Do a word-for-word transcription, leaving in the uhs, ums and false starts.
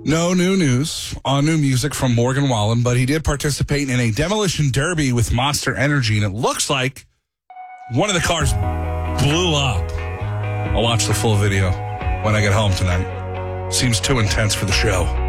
No new news on new music from Morgan Wallen, but he did participate in a demolition derby with Monster Energy, and it looks like one of the cars blew up. I'll watch the full video when I get home tonight. Seems too intense for the show.